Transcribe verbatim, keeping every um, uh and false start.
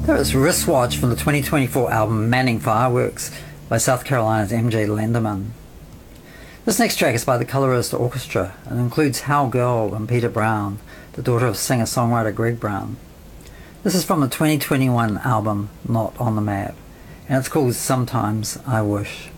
That was Wristwatch from the twenty twenty-four album Manning Fireworks by South Carolina's M J Lenderman. This next track is by the Colorist Orchestra and includes Hal Girl and Peter Brown, the daughter of singer-songwriter Greg Brown. This is from the twenty twenty-one album Not on the Map, and it's called Sometimes I Wish.